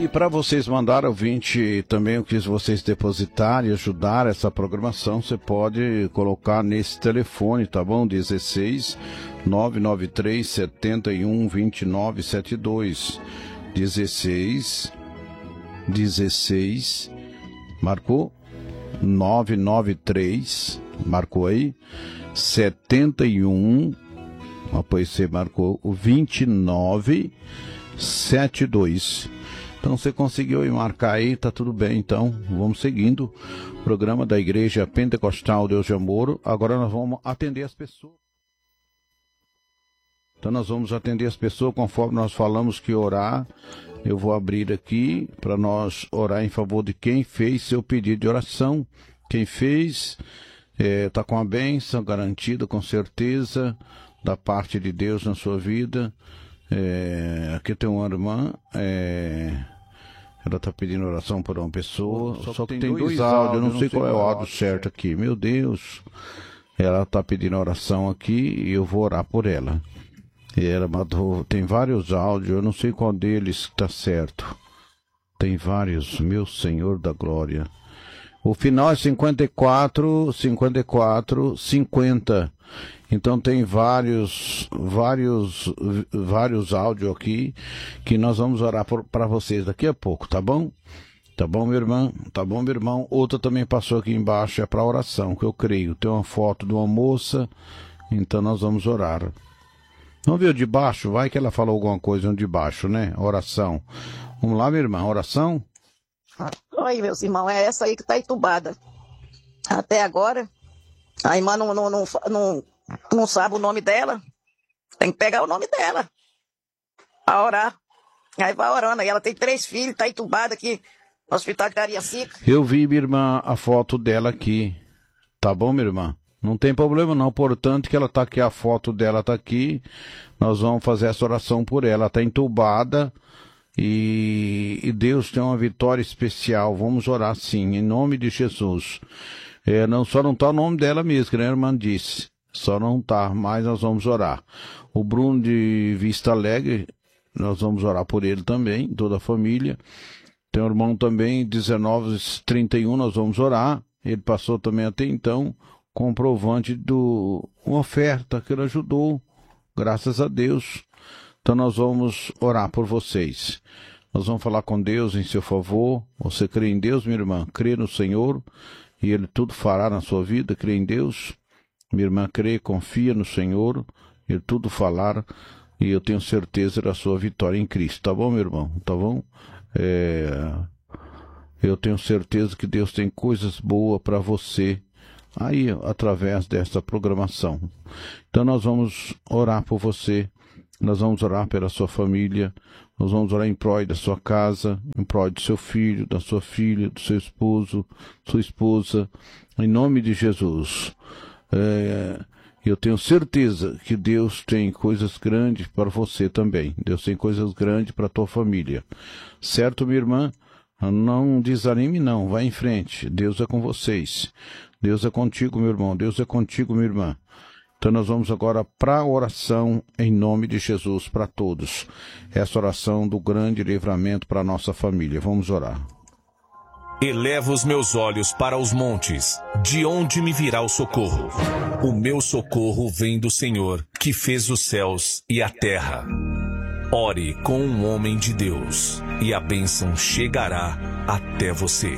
E para vocês mandarem ouvinte também o que vocês depositarem e ajudar essa programação, você pode colocar nesse telefone, tá bom? 16 993 71 29 72. 16, marcou? 993, marcou aí? 71, depois você marcou o 29 72. Então você conseguiu marcar aí, tá tudo bem. Então vamos seguindo o programa da Igreja Pentecostal Deus de Amor. Agora nós vamos atender as pessoas. Então nós vamos atender as pessoas conforme nós falamos que orar. Eu vou abrir aqui para nós orar em favor de quem fez seu pedido de oração. Quem fez está com a bênção garantida, com certeza, da parte de Deus na sua vida. Aqui tem uma irmã, ela está pedindo oração por uma pessoa, só que tem dois áudios, eu não sei qual é o áudio certo aqui. Meu Deus, ela está pedindo oração aqui e eu vou orar por ela. E ela mandou, tem vários áudios, eu não sei qual deles está certo. Tem vários, meu Senhor da Glória. O final é 54, 50. Então tem vários áudios aqui que nós vamos orar para vocês daqui a pouco, tá bom? Tá bom, minha irmã? Tá bom, meu irmão? Outra também passou aqui embaixo, é para oração, que eu creio. Tem uma foto de uma moça, então nós vamos orar. Vamos ver o de baixo? Vai que ela falou alguma coisa no de baixo, né? Oração. Vamos lá, minha irmã, oração? Oi, meus irmãos, é essa aí que está entubada. Até agora, a irmã não sabe o nome dela. Tem que pegar o nome dela a orar. Aí vai orando. Aí ela tem 3 filhos, está entubada aqui no hospital de Cariacica. Eu vi, minha irmã, a foto dela aqui. Tá bom, minha irmã? Não tem problema não, portanto que ela está aqui, a foto dela está aqui. Nós vamos fazer essa oração por ela. Ela está entubada. E Deus tem uma vitória especial. Vamos orar sim, em nome de Jesus. Só não está o nome dela mesmo, que a irmã disse. Só não está, mas nós vamos orar. O Bruno de Vista Alegre, nós vamos orar por ele também, toda a família. Tem um irmão também, 1931, nós vamos orar. Ele passou também até então comprovante uma oferta que ele ajudou, graças a Deus. Então nós vamos orar por vocês. Nós vamos falar com Deus em seu favor. Você crê em Deus, minha irmã? Crê no Senhor e Ele tudo fará na sua vida. Crê em Deus? Minha irmã crê, confia no Senhor, Ele tudo falar e eu tenho certeza da sua vitória em Cristo. Tá bom, meu irmão? Tá bom? Eu tenho certeza que Deus tem coisas boas para você aí, através dessa programação. Então nós vamos orar por você. Nós vamos orar pela sua família, nós vamos orar em prol da sua casa, em prol do seu filho, da sua filha, do seu esposo, sua esposa, em nome de Jesus. Eu tenho certeza que Deus tem coisas grandes para você também. Deus tem coisas grandes para a tua família. Certo, minha irmã? Não desanime não, vai em frente. Deus é com vocês. Deus é contigo, meu irmão. Deus é contigo, minha irmã. Então nós vamos agora para a oração em nome de Jesus para todos. Essa oração do grande livramento para a nossa família. Vamos orar. Elevo os meus olhos para os montes. De onde me virá o socorro? O meu socorro vem do Senhor, que fez os céus e a terra. Ore com um homem de Deus, e a bênção chegará até você.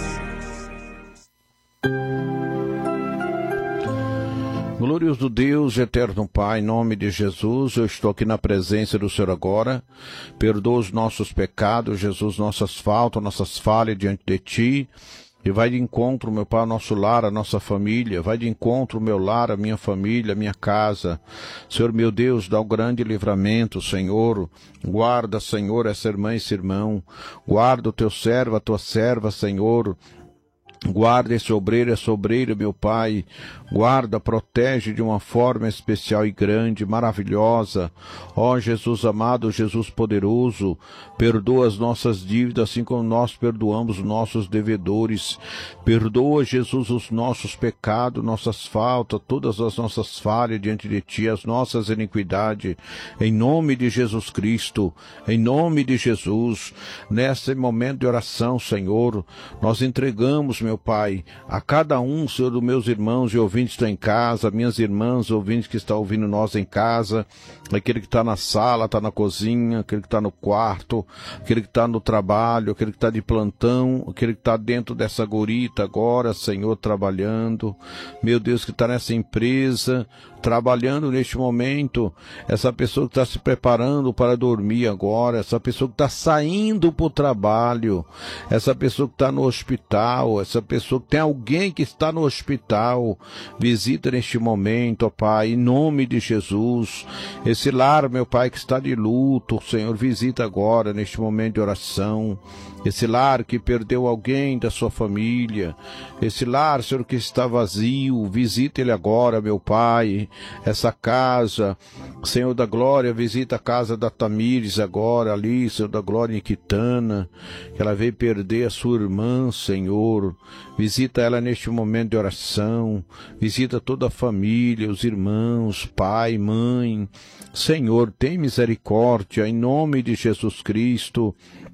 Glorioso Deus, eterno Pai, em nome de Jesus, eu estou aqui na presença do Senhor agora. Perdoa os nossos pecados, Jesus, nossas falhas diante de Ti. E vai de encontro, meu Pai, ao nosso lar, a nossa família. Vai de encontro, meu lar, a minha família, a minha casa. Senhor, meu Deus, dá um grande livramento, Senhor. Guarda, Senhor, essa irmã e esse irmão. Guarda o teu servo, a tua serva, Senhor. Guarda esse obreiro, essa obreira, meu Pai. Guarda, protege de uma forma especial e grande, maravilhosa. Ó Jesus amado, Jesus poderoso, perdoa as nossas dívidas, assim como nós perdoamos os nossos devedores. Perdoa, Jesus, os nossos pecados, nossas faltas, todas as nossas falhas diante de Ti, as nossas iniquidades. Em nome de Jesus Cristo, em nome de Jesus, nesse momento de oração, Senhor, nós entregamos, meu Pai, a cada um, Senhor, dos meus irmãos e ouvintes que estão em casa, minhas irmãs ouvintes que estão ouvindo nós em casa, aquele que está na sala, está na cozinha, aquele que está no quarto, aquele que está no trabalho, aquele que está de plantão, aquele que está dentro dessa gorita agora, Senhor, trabalhando, meu Deus, que está nessa empresa, trabalhando neste momento, essa pessoa que está se preparando para dormir agora, essa pessoa que está saindo para o trabalho, essa pessoa que está no hospital, essa pessoa que tem alguém que está no hospital, visita neste momento, ó Pai, em nome de Jesus, esse lar, meu Pai, que está de luto, Senhor, visita agora neste momento de oração, esse lar que perdeu alguém da sua família, esse lar, Senhor, que está vazio, visita ele agora, meu Pai, essa casa, Senhor da glória, visita a casa da Tamires agora, ali, Senhor da glória, em Quitana, que ela veio perder a sua irmã, Senhor, visita ela neste momento de oração, visita toda a família, os irmãos, pai, mãe, Senhor, tem misericórdia, em nome de Jesus Cristo.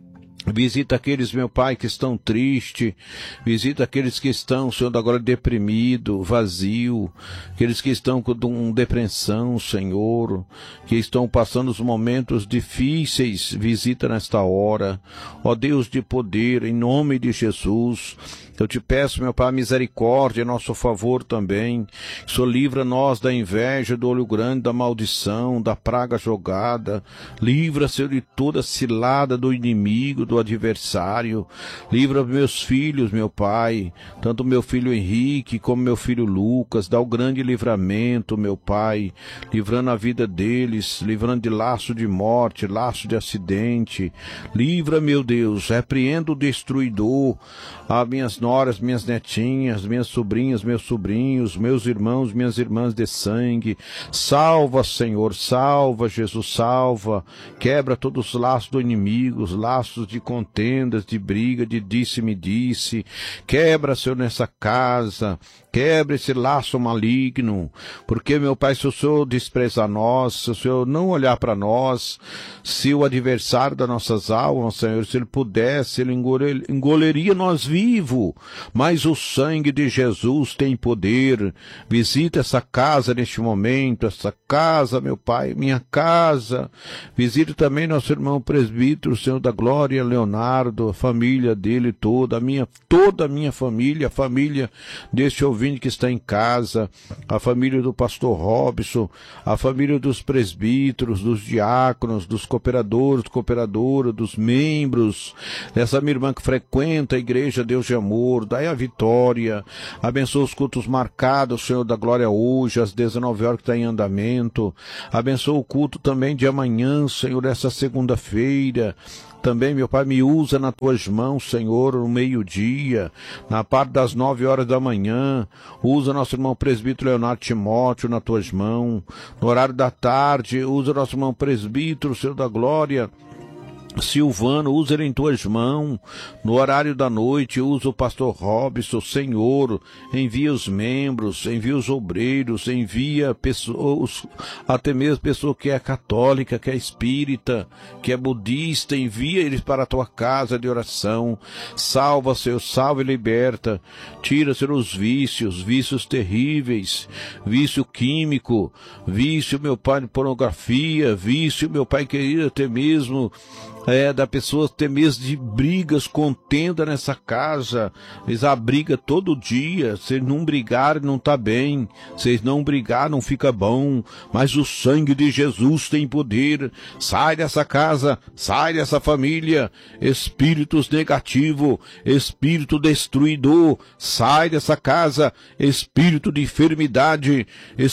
Visita aqueles, meu Pai, que estão tristes, visita aqueles que estão, Senhor, agora deprimido, vazio, aqueles que estão com depressão, Senhor, que estão passando os momentos difíceis, visita nesta hora, ó Deus de poder, em nome de Jesus. Eu te peço, meu Pai, misericórdia em nosso favor também. O Senhor livra nós da inveja, do olho grande, da maldição, da praga jogada. Livra, Senhor, de toda cilada do inimigo, do adversário. Livra meus filhos, meu Pai, tanto meu filho Henrique como meu filho Lucas. Dá o grande livramento, meu Pai, livrando a vida deles, livrando de laço de morte, laço de acidente. Livra, meu Deus, repreenda o destruidor, as minhas noras, minhas netinhas, minhas sobrinhas, meus sobrinhos, meus irmãos, minhas irmãs de sangue. Salva, Senhor, salva, Jesus, salva. Quebra todos os laços do inimigo, os laços de contendas, de briga, de disse-me-disse. Quebra, Senhor, nessa casa. Quebra esse laço maligno, porque, meu Pai, se o Senhor desprezar nós, se o Senhor não olhar para nós, se o adversário das nossas almas, Senhor, se ele pudesse, ele engoleria nós vivos, mas o sangue de Jesus tem poder. Visita essa casa neste momento, essa casa, meu Pai, minha casa. Visita também nosso irmão presbítero, Senhor da glória, Leonardo, a família dele toda a minha família, a família deste ouvinte que está em casa, a família do pastor Robson, a família dos presbíteros, dos diáconos, dos cooperadores, cooperadoras, dos membros, dessa minha irmã que frequenta a igreja Deus de Amor. Dai a vitória, abençoa os cultos marcados, Senhor da glória, hoje, às 19 horas que está em andamento. Abençoa o culto também de amanhã, Senhor, essa segunda-feira. Também, meu Pai, me usa nas tuas mãos, Senhor, no meio-dia, na parte das 9 horas da manhã. Usa nosso irmão presbítero Leonardo Timóteo nas tuas mãos. No horário da tarde, usa nosso irmão presbítero, Senhor da glória, Silvano, usa ele em tuas mãos. No horário da noite, usa o pastor Robson. Senhor, envia os membros, envia os obreiros, envia pessoas, até mesmo pessoa que é católica, que é espírita, que é budista, envia eles para a tua casa de oração. Salva, Senhor, salva e liberta. Tira, Senhor, os vícios terríveis, vício químico, vício, meu Pai, de pornografia, vício, meu Pai querido, até mesmo da pessoa ter medo de brigas, contenda nessa casa. Eles brigam todo dia. Se não brigarem, não está bem. Se não brigar, não fica bom. Mas o sangue de Jesus tem poder. Sai dessa casa, sai dessa família. Espíritos negativos, espírito destruidor, sai dessa casa. Espírito de enfermidade,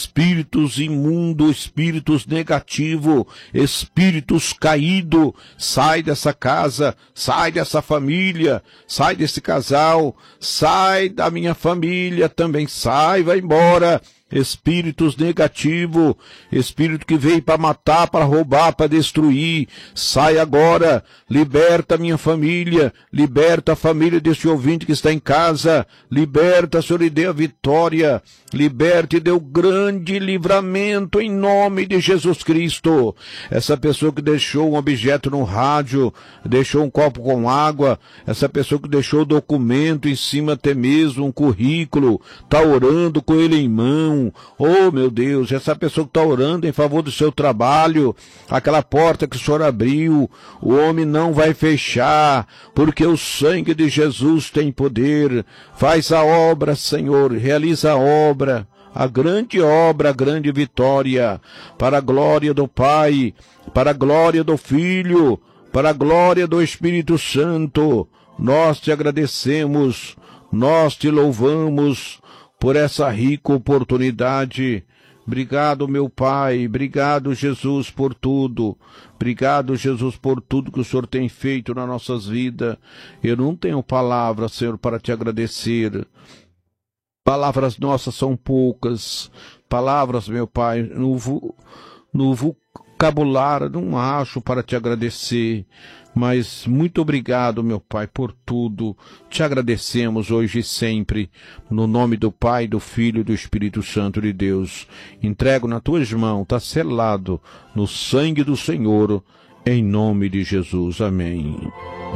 espíritos imundos, espíritos negativos, espíritos caídos, sai sai dessa casa, sai dessa família, sai desse casal, sai da minha família também, sai, vai embora. Espíritos negativos, espírito que veio para matar, para roubar, para destruir, sai agora, liberta a minha família, liberta a família deste ouvinte que está em casa, liberta, Senhor, e dê a vitória, liberta e dê o grande livramento em nome de Jesus Cristo. Essa pessoa que deixou um objeto no rádio, deixou um copo com água, essa pessoa que deixou o documento em cima até mesmo, um currículo, está orando com ele em mão. Oh, meu Deus, essa pessoa que está orando em favor do seu trabalho, aquela porta que o Senhor abriu, o homem não vai fechar, porque o sangue de Jesus tem poder. Faz a obra, Senhor, realiza a obra, a grande vitória, para a glória do Pai, para a glória do Filho, para a glória do Espírito Santo. Nós te agradecemos, nós te louvamos por essa rica oportunidade. Obrigado, meu Pai, obrigado, Jesus, por tudo. Obrigado, Jesus, por tudo que o Senhor tem feito nas nossas vidas. Eu não tenho palavras, Senhor, para te agradecer. Palavras nossas são poucas. Palavras, meu Pai, no vocabulário não acho para te agradecer. Mas muito obrigado, meu Pai, por tudo. Te agradecemos hoje e sempre, no nome do Pai, do Filho e do Espírito Santo de Deus. Entrego nas tuas mãos, está selado no sangue do Senhor, em nome de Jesus. Amém.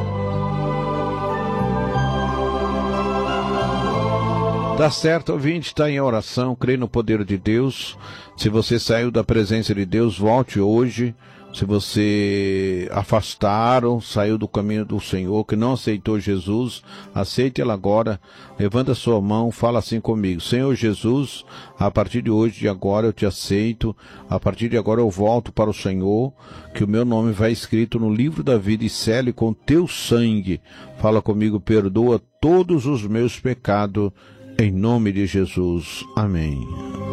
Tá certo, ouvinte, está em oração, crê no poder de Deus. Se você saiu da presença de Deus, volte hoje. Se você afastaram, saiu do caminho do Senhor, que não aceitou Jesus, aceite Ele agora, levanta a sua mão, fala assim comigo: Senhor Jesus, a partir de hoje, de agora eu te aceito, a partir de agora eu volto para o Senhor, que o meu nome vai escrito no livro da vida e sele com teu sangue. Fala comigo: perdoa todos os meus pecados, em nome de Jesus. Amém.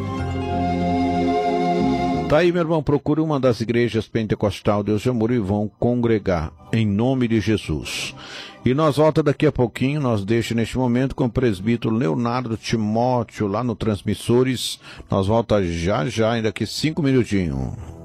Tá aí, meu irmão, procure uma das igrejas pentecostal Deus de Amor e vão congregar, em nome de Jesus. E nós volta daqui a pouquinho, nós deixa neste momento com o presbítero Leonardo Timóteo, lá no Transmissores. Nós volta já, daqui 5 minutinhos.